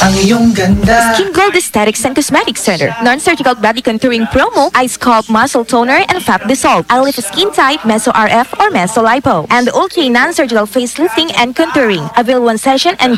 ang iyong ganda. Skin Gold Aesthetics and Cosmetics Center. Non-surgical body contouring promo, Ice Sculpt Muscle Toner, and Fat Dissolve. I'll lift skin type, Meso RF or Meso Lipo. And Ultra non-surgical facelifting and contouring. Avail one session and